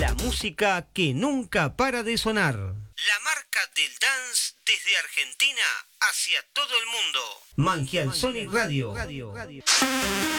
La música que nunca para de sonar. La marca del dance desde Argentina hacia todo el mundo. Mangial Sonic Radio.